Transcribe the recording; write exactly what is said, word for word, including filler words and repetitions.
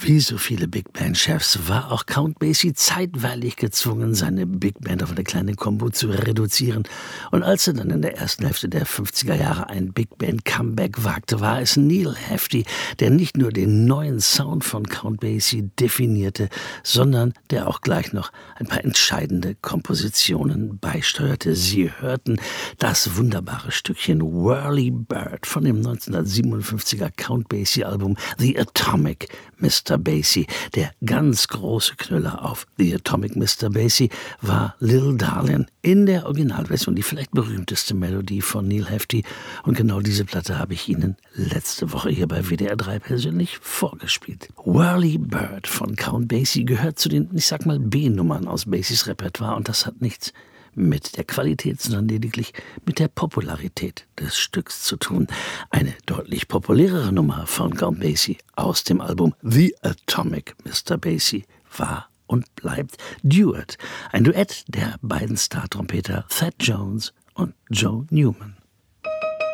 Wie so viele Big Band-Chefs war auch Count Basie zeitweilig gezwungen, seine Big Band auf eine kleine Combo zu reduzieren. Und als er dann in der ersten Hälfte der fünfziger Jahre ein Big Band-Comeback wagte, war es Neal Hefti, der nicht nur den neuen Sound von Count Basie definierte, sondern der auch gleich noch ein paar entscheidende Kompositionen beisteuerte. Sie hörten das wunderbare Stückchen Whirly Bird von dem neunzehnhundertsiebenundfünfziger Count Basie-Album The Atomic Mister Basie. Der ganz große Knüller auf The Atomic Mister Basie war Lil Darlin in der Originalversion, die vielleicht berühmteste Melodie von Neal Hefti. Und genau diese Platte habe ich Ihnen letzte Woche hier bei W D R drei persönlich vorgespielt. Whirly Bird von Count Basie gehört zu den, ich sag mal, B-Nummern aus Basies Repertoire, und das hat nichts mit der Qualität, sondern lediglich mit der Popularität des Stücks zu tun. Eine deutlich populärere Nummer von Count Basie aus dem Album The Atomic Mister Basie war und bleibt Duet. Ein Duett der beiden Star-Trompeter Thad Jones und Joe Newman.